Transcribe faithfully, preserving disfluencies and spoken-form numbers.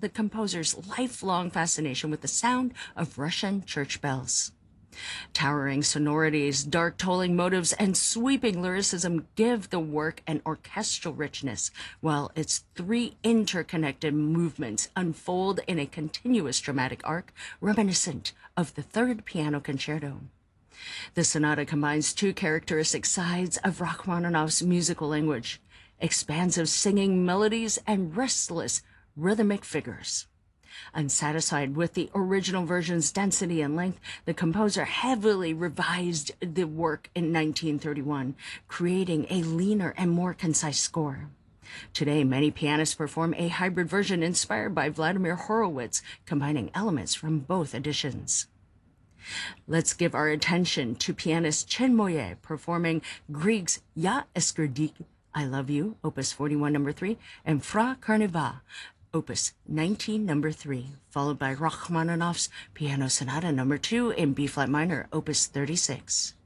the composer's lifelong fascination with the sound of Russian church bells. Towering sonorities, dark tolling motives, and sweeping lyricism give the work an orchestral richness, while its three interconnected movements unfold in a continuous dramatic arc reminiscent of the Third Piano Concerto. The sonata combines two characteristic sides of Rachmaninoff's musical language: expansive singing melodies and restless rhythmic figures. Unsatisfied with the original version's density and length, the composer heavily revised the work in nineteen thirty-one, creating a leaner and more concise score. Today, many pianists perform a hybrid version inspired by Vladimir Horowitz, combining elements from both editions. Let's give our attention to pianist Chinmoye performing Grieg's Ya Eskerdik, I Love You, Opus forty-one, number three, and Fra Carnival, Opus nineteen, number three, followed by Rachmaninoff's Piano Sonata number two in B-flat minor, Opus thirty-six.